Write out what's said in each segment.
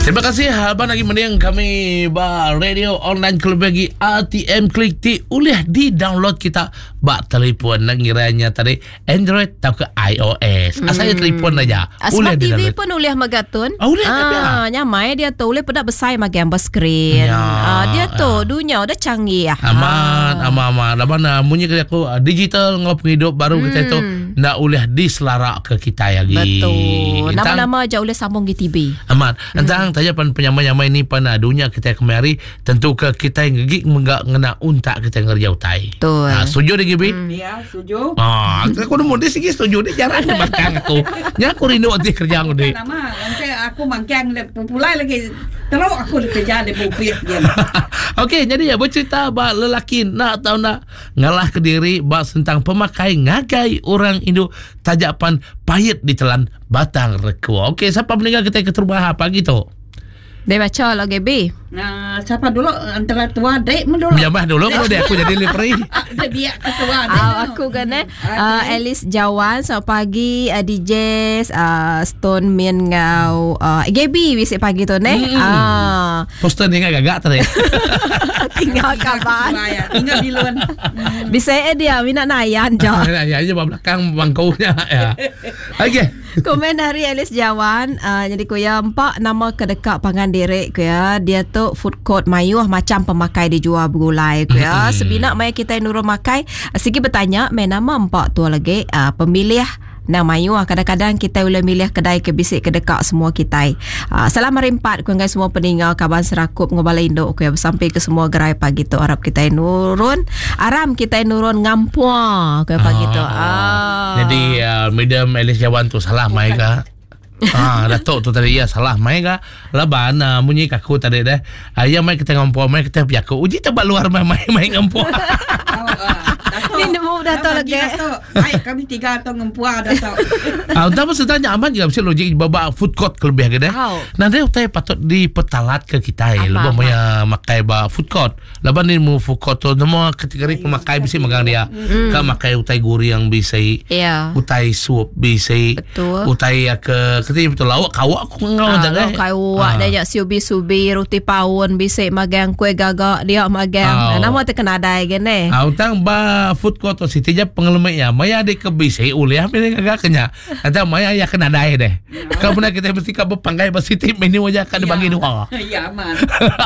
Terima kasih abang lagi mending kami radio online kalau bagi ATM Klik ti boleh di download kita bak telefon ngiranya tadi Android atau ke iOS. Asal telefon aja. Smart TV pun boleh magatun. Boleh tapi nyamai dia tu boleh pada besar gambar skrin. Dia tu dunia udah canggih. Aman. Laban munyi kerja aku digital ngop hidup baru kita tu nak boleh diselarak ke kita lagi. Betul. Nama-nama aja boleh sambung GTB. Aman. Entang tanya penyamai-nyamai ni pada dunia kita kemari tentu ke kita yang gigik enggak ngena untak kita ngerjau tai. Betul. Setuju deh Gibi? Ya, setuju. Aku udah muda sikit setuju deh jarang ada bakang aku. Nya aku rindu hati kerja aku deh. Nama, nanti aku mangkang pulai lagi. Terus aku kerja di bukit dia. Okey, jadi ya bercerita bak lelaki nak tahu nak ngalah ke diri bak tentang pemakai ngagai orang Indo tajapan pahit ditelan batang rekua. Okey, siapa meninggal kita keterbahar pagi tu? Dia baca lagi B. Nah, siapa dulu antara tua dek dulu. Menjamah dulu kalau dia aku jadi lepri. Dia biar ketua dek. Aku kena Alice Jawan selamat pagi DJ Stone Min ngau Gaby bisik pagi tu ne. Poster ni gagak tadi. Tinggal kabar. Tinggal di luar. Bisa dia minat nayan je. Ya aja belakang bangkunya ya. Okey. Komen dari Alice Jawan jadi kuya empat nama kedekat pangan direk kuya dia tu food court mayuh macam pemakai dijual bergulai kuya sebinak mai kita nurun makai sigi bertanya mai nama empat tu lagi pemilih Nang mayu kadang-kadang kita boleh milih kedai ke bisik kedekat semua kita. Salam hari 4 ku guys semua pendengar Kaban Serakup ngobalai induk ku sampai ke semua gerai pagi tu Arab kita nurun aram kita nurun ngampua ku pagi tu. Jadi Madam Alice Jawan tu salah mai ka. Datuk tu tadi ya salah mai ka. Laban munyi kaku tadi dah. Ya mai kita ngampua mai kita piaku. Uji tebak luar mai ngampua. Ni nemu Dato' lagi. Baik kami 3 atau ngempua Dato'. Utama setanya aman juga mesti logik bawa food court kelebih ke dah. Nanti utai patut dipetalat ke kita lebih banyak makai ba food court. Laban ni mu food court tu semua kategori pemakai bisa megang dia. Ka makai utai guri yang bisa. Utai sup bisa. Utai ke ketika betul lawak kawak aku ngau jangan. Kawak dia subi roti pawon bisa magang kue gagak dia magang. Nama terkena dai gene. Utang ba food court tu siti je pengelemiknya maya ada kebisai uliah pilih agak kenya ada maya ya kena dai deh kau pernah kita mesti kau berpanggai bersiti menu aja kan bagi dua ya aman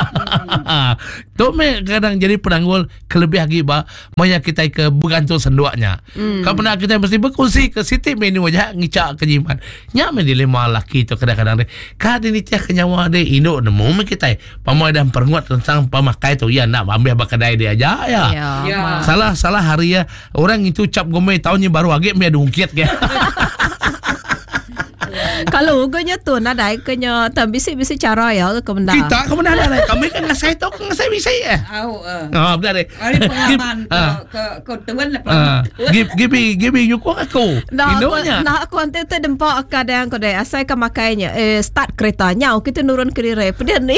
tu me kadang jadi penanggul kelebih lagi ba maya kita ke bergantung senduaknya kau pernah kita mesti berkongsi ke siti menu aja ngicak kejiman nya me dilema laki tu kadang-kadang deh kad ini tiak kenyawa deh induk nemu me kita pamoy dan perengut tentang pemakai tu ya nak ambil bakadai dia aja ya salah hari ya orang itu cap gomei tahunnya baru agak me ada ungkit ke. Kalau uganya tu nadai kenya tam bisi cara ya ke benda. Kita ke benda ada. Kami kan ngasai tu ngasai bisa ya. Benar deh. Hari pengalaman ke tuan lah. Gibi yuko aku. Nah aku ante tu dempak kadang kodai asai ke makainya start keretanya kita nurun ke dire pedian ni.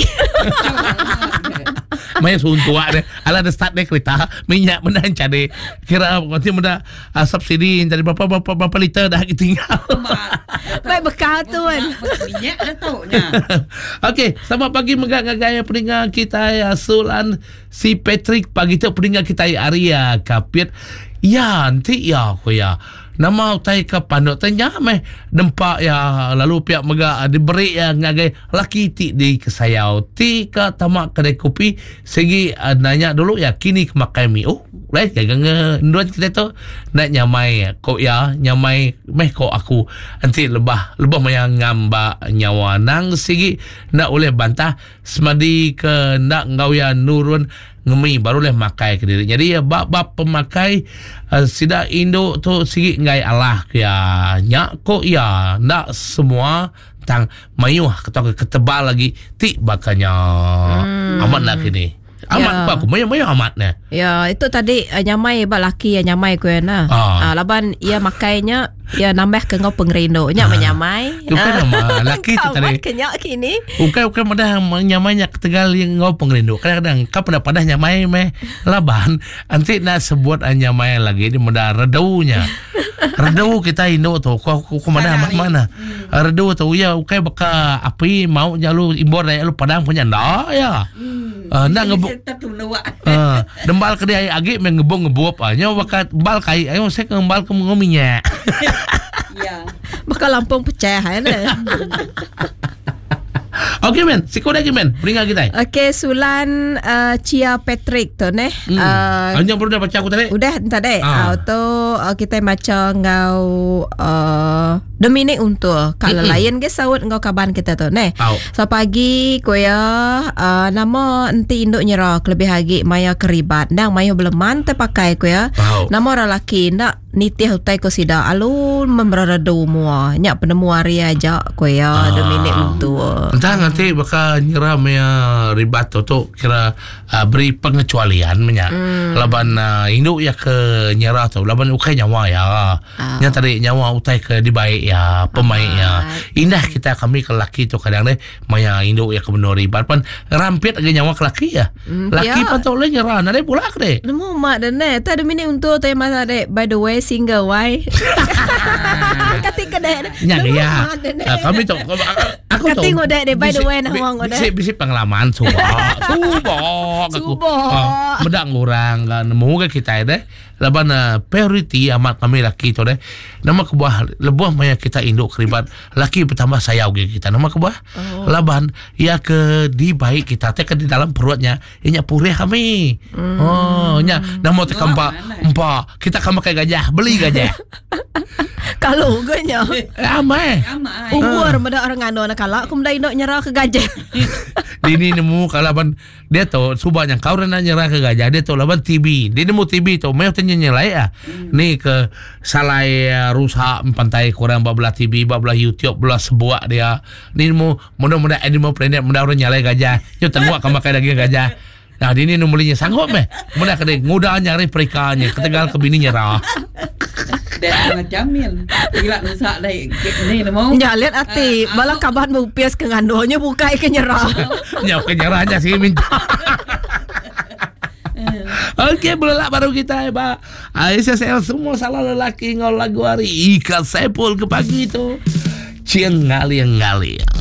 Maya suntua deh. Ala ada start deh kereta minyak benda cari kira nanti benda subsidi dari berapa liter dah tinggal. Baik bekal tu kan. Minyak dah tahu nya. Okey, selamat pagi megah-gaya pendengar kita ya Sulan si Patrick pagi tu pendengar kita Arya Kapit. Ya, nanti ya aku ya. Nama utai ke pandok tanya meh dempak ya lalu pihak mega diberi ya ngagai laki ti di kesayau ti ke tamak kedai kopi segi nanya dulu ya kini kemakai mi right gagang nduan kita tu nak nyamai kok ya nyamai meh kok aku nanti lebah mayang ngamba nyawa nang segi nak oleh bantah semadi ke nak ngau ya nurun ngemi barulah makai ke diri. Jadi ya bab pemakai sida Indo tu sigi ngai Allah ya nyak kok ya ndak semua tang mayuh ketok ketebal lagi ti bakanya amat nak kini. Amat apa aku mayuh amatnya. Ya itu tadi nyamai ba laki ya nyamai ku na. Laban ia makainya ya nambah ke ngau pengrendo nya menyamai. Tu kan nama laki tu tadi. Kenyak kini. Bukan madah nyamainya ketegal yang ngau pengrendo. Kadang-kadang kau pada nyamai meh laban nanti nak sebut nyamai lagi di madah redaunya. Redu kita Indo tu. Kau mana mana. Redu tu ya ukai baka api mau jalu imbor dai lu padang punya ndak ya. Nak ngebuk. Dembal ke dia agi mengebong-ngebuap nya baka bal kai ayo saya kembal ke ngominya. Ya. Baka lampung pecah na. Okey men, siko lagi men. Beringat kita. Okey, Sulan Chia Patrick tu ne. Anjang perlu dah baca aku tadi. Udah tadi. Tu kita baca ngau Dominic untuk kalau lain ke saut ngau kaban kita tu ne. So pagi koya nama enti induk nyerah lebih lagi maya keribat nang maya beleman terpakai koya. Nama orang laki ndak nitih utai ko sida alun memberadu mua nyak penemu hari aja koya Dominic untuk. Entah nanti bakal nyerah maya ribat tu kira beri pengecualian menya. Laban induk ya ke nyerah tu laban ukai nyawa ya. Nya tadi nyawa utai ke dibaik ya pemain ya. Indah kita kami ke laki tu kadang deh maya induk ya ke benar ribat pan rampit lagi nyawa ke laki ya. Laki pan tu le nyerah nade pula ke deh. Nemu mak dan ne ta Dominic untuk tu masa deh by the way single why. Ketika deh. Nya ya. Kami tu aku tu. Ketika deh by the way nah wong deh. Bisi pengalaman suba. Medang orang kan nemu ke kita deh. Laban priority amat kami laki tu deh. Nama kebuah lebuh maya kita induk keribat laki bertambah sayau kita nama kebuah. Laban ya ke di baik kita teh ke di dalam perutnya inya purih kami. Nya nama teh empa kita kan pakai gajah beli gajah. Kalau ganya Amai umur meda orang ngano nak kala aku meda induk nyerah ke gajah. Dini nemu kalaban dia tu subah yang kau rena nyerah ke gajah dia tu laban TB dia nemu TB tu mau tanya nyelai ni ke salai rusak pantai kurang belah TV belah YouTube belah sebuah dia ni nemu mudah-mudahan animal planet mudah orang nyalai gajah yo tengok kan makan daging gajah. Nah dini numulinya sanggup meh mudah kede ngudah nyari perikanya ketegal ke bini nyerah. Dia jamil. Gila rusak dai ni mau. Ya lihat ati bala kaban mupias ke ngandonya buka ke nyerah. Ya ke nyerahnya sih minta. Okey, belak baru kita Pak. Aisyah semua salah lelaki ngol lagu hari ikat sepul ke pagi itu. Ciang ngali.